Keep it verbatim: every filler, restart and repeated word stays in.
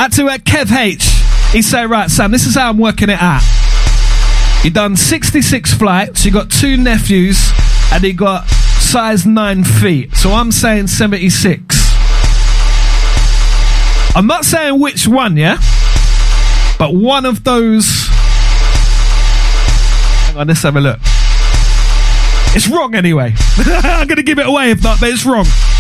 Out to uh, Kev H. He said, right, Sam, this is how I'm working it out. You done sixty-six flights, you got two nephews, and he got size nine feet. So I'm saying seventy-six. I'm not saying which one, yeah? But one of those... Hang on, let's have a look. It's wrong anyway. I'm going to give it away if not, but it's wrong.